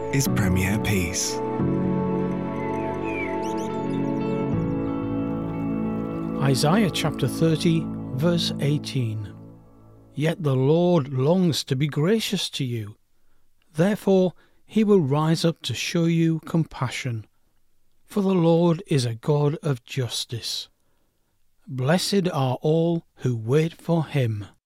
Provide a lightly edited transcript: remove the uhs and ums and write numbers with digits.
is Premier Peace. Isaiah chapter 30, verse 18. Yet the Lord longs to be gracious to you. Therefore he will rise up to show you compassion. For the Lord is a God of justice. Blessed are all who wait for him.